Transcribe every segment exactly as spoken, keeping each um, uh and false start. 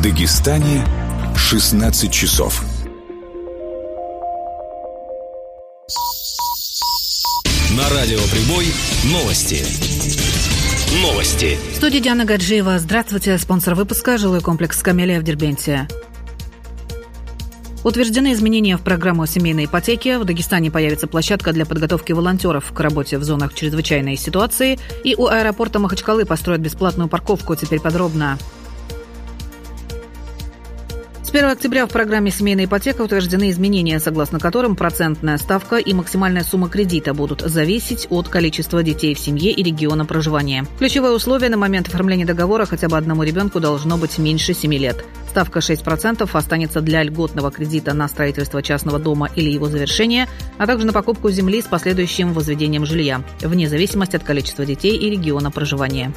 В Дагестане шестнадцать часов. На радио «Прибой» новости. Новости. В студии Диана Гаджиева. Здравствуйте. Спонсор выпуска – жилой комплекс «Камелия» в Дербенте. Утверждены изменения в программу семейной ипотеки. В Дагестане появится площадка для подготовки волонтеров к работе в зонах чрезвычайной ситуации. И у аэропорта Махачкалы построят бесплатную парковку. Теперь подробно. С первого октября в программе «Семейная ипотека» утверждены изменения, согласно которым процентная ставка и максимальная сумма кредита будут зависеть от количества детей в семье и региона проживания. Ключевое условие: на момент оформления договора хотя бы одному ребенку должно быть меньше семи лет. Ставка шесть процентов останется для льготного кредита на строительство частного дома или его завершение, а также на покупку земли с последующим возведением жилья, вне зависимости от количества детей и региона проживания.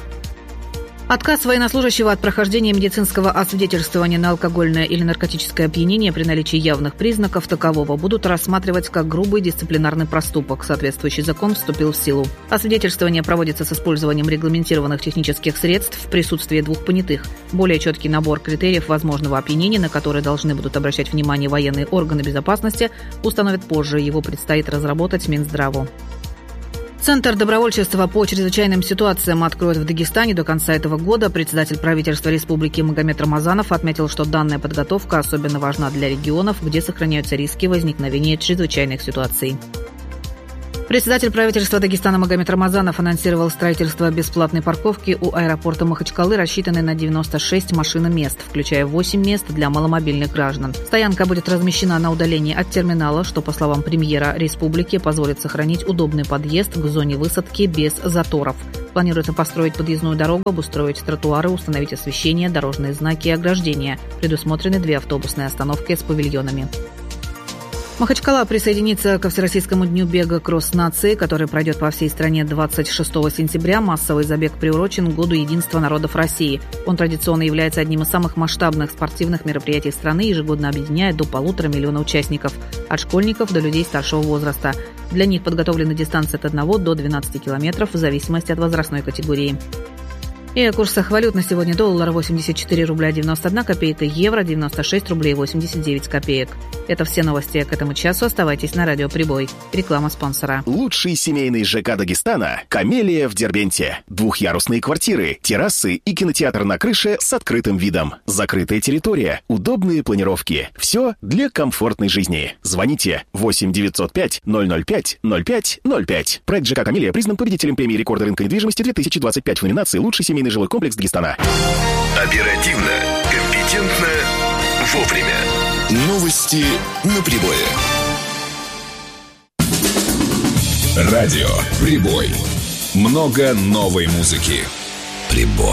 Отказ военнослужащего от прохождения медицинского освидетельствования на алкогольное или наркотическое опьянение при наличии явных признаков такового будут рассматривать как грубый дисциплинарный проступок. Соответствующий закон вступил в силу. Освидетельствование проводится с использованием регламентированных технических средств в присутствии двух понятых. Более четкий набор критериев возможного опьянения, на которые должны будут обращать внимание военные органы безопасности, установят позже. Его предстоит разработать Минздраву. Центр добровольчества по чрезвычайным ситуациям откроют в Дагестане до конца этого года. Председатель правительства республики Магомед Рамазанов отметил, что данная подготовка особенно важна для регионов, где сохраняются риски возникновения чрезвычайных ситуаций. Председатель правительства Дагестана Магомед Рамазанов анонсировал строительство бесплатной парковки у аэропорта Махачкалы, рассчитанной на девяносто шесть машиномест, включая восемь мест для маломобильных граждан. Стоянка будет размещена на удалении от терминала, что, по словам премьера республики, позволит сохранить удобный подъезд к зоне высадки без заторов. Планируется построить подъездную дорогу, обустроить тротуары, установить освещение, дорожные знаки и ограждения. Предусмотрены две автобусные остановки с павильонами. Махачкала присоединится ко Всероссийскому дню бега «Кросс нации», который пройдет по всей стране двадцать шестого сентября. Массовый забег приурочен к Году единства народов России. Он традиционно является одним из самых масштабных спортивных мероприятий страны, ежегодно объединяя до полутора миллиона участников, от школьников до людей старшего возраста. Для них подготовлены дистанции от одного до двенадцати километров в зависимости от возрастной категории. И о курсах валют на сегодня: доллар восемьдесят четыре рубля девяносто одна копейка, евро девяносто шесть рублей восемьдесят девять копеек. Это все новости к этому часу. Оставайтесь на радио «Прибой». Реклама спонсора. Лучший семейный ЖК Дагестана – «Камелия» в Дербенте. Двухъярусные квартиры, террасы и кинотеатр на крыше с открытым видом. Закрытая территория, удобные планировки. Все для комфортной жизни. Звоните восемь девятьсот пять ноль ноль пять ноль пять ноль пять. Проект ЖК «Камелия» признан победителем премии рекорда рынка недвижимости две тысячи двадцать пять в номинации «Лучший семейный жилой комплекс Дагестана». Оперативно, компетентно, вовремя. Новости на Прибое. Радио «Прибой». Много новой музыки. Прибой.